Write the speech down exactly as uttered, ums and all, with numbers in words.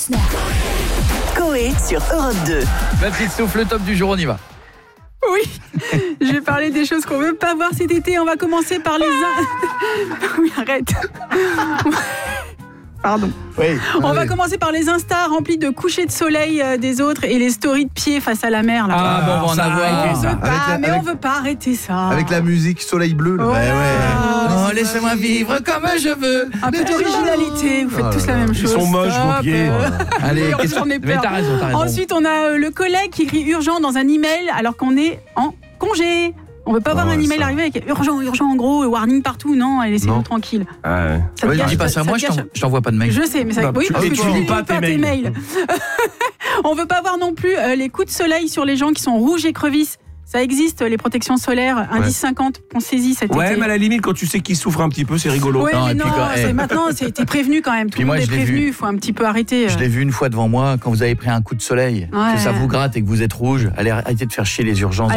Elsner. Coé sur Europe deux. Ma petite souffle, le top du jour, on y va. Oui, je vais parler des choses qu'on veut pas voir cet été. On va commencer par les... In... Oui, arrête. Pardon. Oui. On allez. va commencer par les Insta remplis de couchers de soleil euh, des autres et les stories de pieds face à la mer. Là. Ah, bon, on va en on avoir. veut pas, Avec la- mais avec- on veut pas arrêter ça. Avec la musique Soleil Bleu là. Ouais, ouais. Oh, laissez-moi vivre comme je veux. Un peu d'originalité, vous faites Oh tous là la là. même Ils chose. sont moches, vos Stop. pieds. Allez, Oui, qu'est-ce j'en ai que... Mais peur. t'as raison, t'as raison. Ensuite, on a euh, le collègue qui écrit urgent dans un email alors qu'on est en congé. On veut pas voir Oh, un email ça. arriver avec urgent, urgent en gros, warning partout. Non, laissez-nous Non. tranquille. Ah ouais. Ça te Ouais, gâche- dis pas ça, te moi je gâche- t'en- je t'envoie pas de mail. Je sais, mais ça. Bah, Oui, tu- parce et que tu tu lis lis pas pas tes tes mails. mails. On veut pas voir non plus euh, les coups de soleil sur les gens qui sont rouges et crevisses. Ça existe, les protections solaires, indice cinquante, on saisit cet Ouais, été. mais à la limite, quand tu sais qu'il souffre un petit peu, c'est rigolo. Ouais, Non, mais et puis non, quand- c'est eh. maintenant, c'est- t'es prévenu quand même. Tout Puis le moi, monde est je l'ai vu. prévenu, il faut un petit peu arrêter. Je l'ai vu une fois devant moi, quand vous avez pris un coup de soleil, Ouais. que ça vous gratte et que vous êtes rouge, allez arrêtez de faire chier les urgences.